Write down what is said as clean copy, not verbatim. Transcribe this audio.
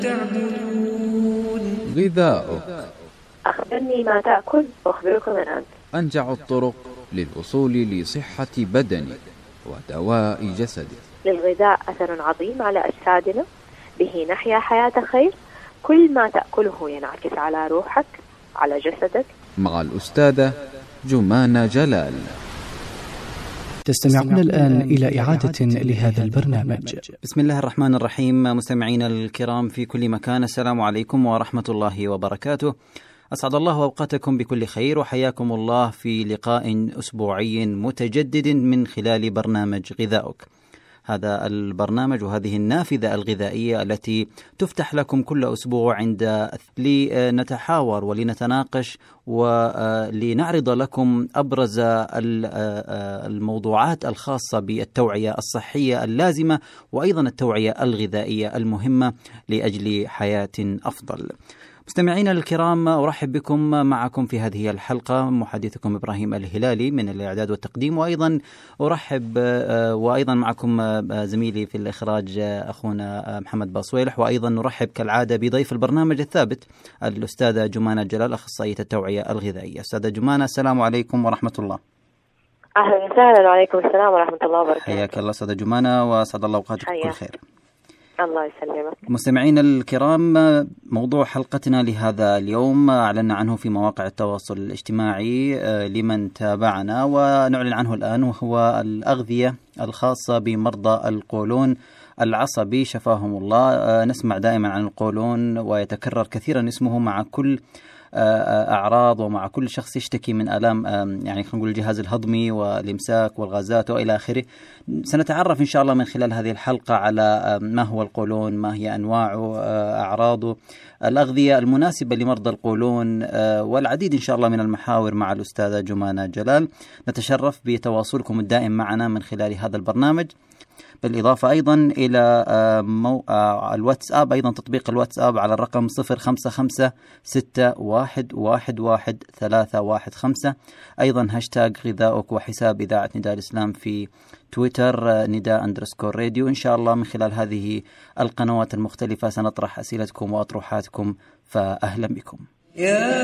تعبدون. غذاؤك. أخبرني ما تأكل وأخبرك من أنت. أنجع الطرق للوصول لصحة بدنك ودواء جسدك. للغذاء أثر عظيم على أجسادنا، به نحيا حياة خير. كل ما تأكله ينعكس على روحك، على جسدك. مع الأستاذة جمانة جلال. تستمعون الآن إلى إعادة لهذا البرنامج. بسم الله الرحمن الرحيم. مستمعين الكرام في كل مكان، السلام عليكم ورحمة الله وبركاته. أسعد الله أوقاتكم بكل خير، وحياكم الله في لقاء أسبوعي متجدد من خلال برنامج غذاؤك. هذا البرنامج وهذه النافذة الغذائية التي تفتح لكم كل أسبوع لنتحاور ولنتناقش ولنعرض لكم أبرز الموضوعات الخاصة بالتوعية الصحية اللازمة، وأيضا التوعية الغذائية المهمة لأجل حياة أفضل. مستمعينا الكرام، أرحب بكم معكم في هذه الحلقة محدثكم إبراهيم الهلالي من الإعداد والتقديم، وأيضا أرحب وأيضا معكم زميلي في الإخراج أخونا محمد باصويلح، وأيضا نرحب كالعادة بضيف البرنامج الثابت الأستاذة جمانة جلال، أخصائية التوعية الغذائية. أستاذة جمانة، السلام عليكم ورحمة الله. أهلا وسهلا. وعليكم السلام ورحمة الله وبركاته. حياك الله أستاذة جمانة، وأسعد الله أوقاتك بكل خير. الله يسلمك. مستمعينا الكرام، موضوع حلقتنا لهذا اليوم أعلنا عنه في مواقع التواصل الاجتماعي لمن تابعنا، ونعلن عنه الآن، وهو الأغذية الخاصة بمرضى القولون العصبي شفاهم الله. نسمع دائما عن القولون ويتكرر كثيرا اسمه مع كل أعراض ومع كل شخص يشتكي من آلام، يعني خلينا نقول الجهاز الهضمي والإمساك والغازات وإلى آخره. سنتعرف إن شاء الله من خلال هذه الحلقة على ما هو القولون، ما هي أنواعه، أعراضه، الأغذية المناسبة لمرضى القولون، والعديد إن شاء الله من المحاور مع الأستاذة جمانة جلال. نتشرف بتواصلكم الدائم معنا من خلال هذا البرنامج، بالإضافة أيضا إلى الواتساب، أيضا تطبيق الواتساب على الرقم 0556111315، أيضا هاشتاج غذاؤك، وحساب إذاعة نداء الإسلام في تويتر نداء_راديو. إن شاء الله من خلال هذه القنوات المختلفة سنطرح أسئلتكم وأطروحاتكم، فأهلا بكم.